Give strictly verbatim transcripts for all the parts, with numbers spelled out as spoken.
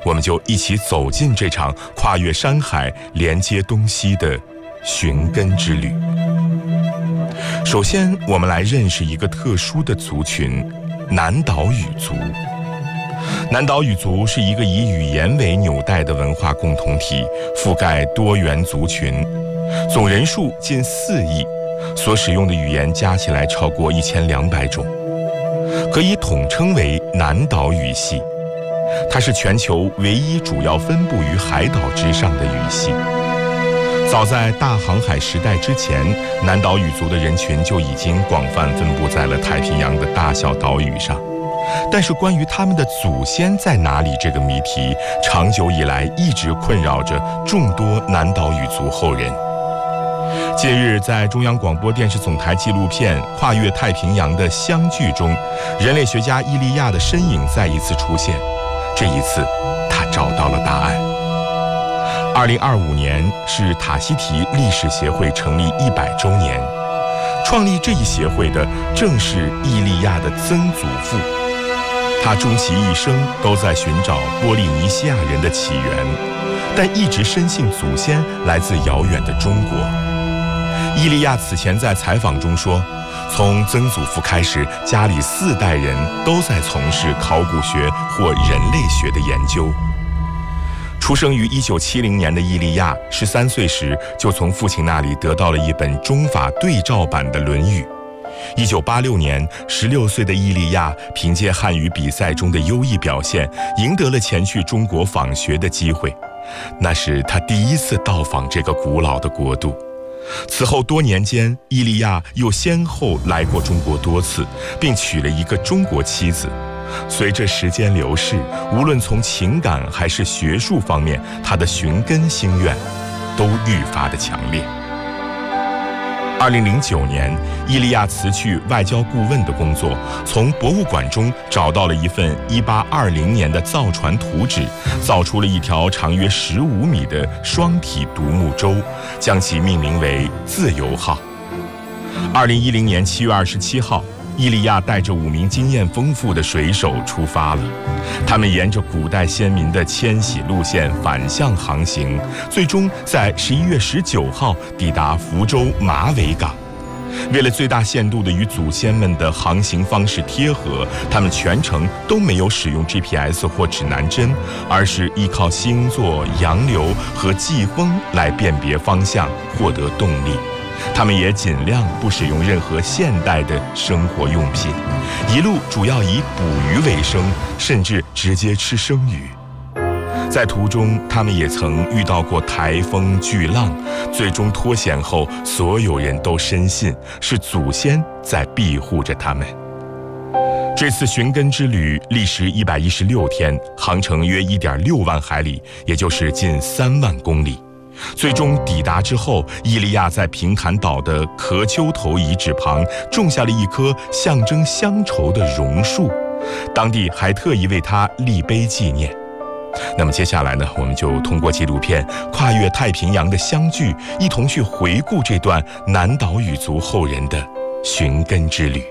我们就一起走进这场跨越山海、连接东西的寻根之旅。首先，我们来认识一个特殊的族群——南岛语族。南岛语族是一个以语言为纽带的文化共同体，覆盖多元族群，总人数近四亿，所使用的语言加起来超过一千两百种，可以统称为南岛语系。它是全球唯一主要分布于海岛之上的语系。早在大航海时代之前，南岛语族的人群就已经广泛分布在了太平洋的大小岛屿上。但是关于他们的祖先在哪里这个谜题，长久以来一直困扰着众多南岛语族后人。近日，在中央广播电视总台纪录片《跨越太平洋的相聚》中，人类学家伊利亚的身影再一次出现。这一次，他找到了答案。二零二五年是塔希提历史协会成立一百周年，创立这一协会的正是伊利亚的曾祖父。他终其一生都在寻找波利尼西亚人的起源，但一直深信祖先来自遥远的中国。伊利亚此前在采访中说，从曾祖父开始，家里四代人都在从事考古学或人类学的研究。出生于一九七零年的伊利亚，十三岁时就从父亲那里得到了一本中法对照版的《论语》。一九八六年，十六岁的伊利亚凭借汉语比赛中的优异表现，赢得了前去中国访学的机会。那是他第一次到访这个古老的国度。此后多年间，伊利亚又先后来过中国多次，并娶了一个中国妻子。随着时间流逝，无论从情感还是学术方面，他的寻根心愿都愈发的强烈。二零零九年，伊利亚辞去外交顾问的工作，从博物馆中找到了一份一八二零年的造船图纸，造出了一条长约十五米的双体独木舟，将其命名为自由号。二零一零年七月二十七号，伊利亚带着五名经验丰富的水手出发了。他们沿着古代先民的迁徙路线反向航行，最终在十一月十九号抵达福州马尾港。为了最大限度地与祖先们的航行方式贴合，他们全程都没有使用 G P S 或指南针，而是依靠星座、洋流和季风来辨别方向，获得动力。他们也尽量不使用任何现代的生活用品，一路主要以捕鱼为生，甚至直接吃生鱼。在途中，他们也曾遇到过台风巨浪，最终脱险后，所有人都深信是祖先在庇护着他们。这次寻根之旅历时一百一十六天，航程约一点六万海里，也就是近三万公里。最终抵达之后，伊利亚在平潭岛的壳丘头遗址旁种下了一棵象征乡愁的榕树，当地还特意为他立碑纪念。那么接下来呢，我们就通过纪录片《跨越太平洋的相聚》，一同去回顾这段南岛语族后人的寻根之旅。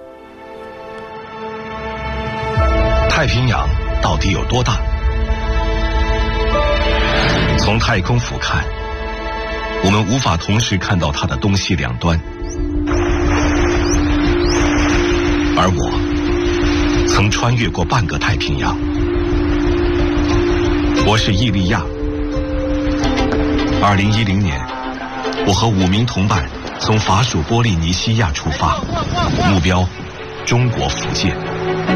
太平洋到底有多大？从太空俯瞰，我们无法同时看到它的东西两端。而我曾穿越过半个太平洋。我是伊利亚。二零一零年，我和五名同伴从法属波利尼西亚出发，目标中国福建。